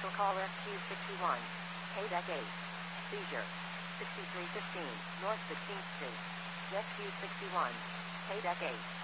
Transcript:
Vehicle call SQ61. KDEC 8. Seizure. 6315 North 16th Street. SQ61. KDEC 8.